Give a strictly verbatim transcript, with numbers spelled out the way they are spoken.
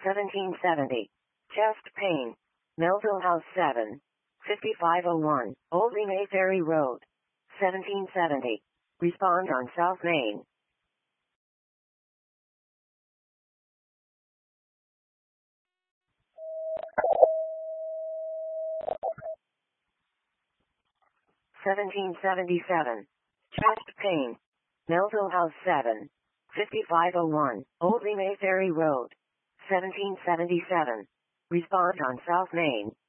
seventeen seventy. Chest pain. Melville House seven. fifty-five oh one. Old Mayferry Road. seventeen seventy. Respond on South Main. seventeen seventy-seven. Chest pain. Melville House seven. fifty-five oh one. Old Mayferry Road. seventeen seventy-seven. Respond on South Main.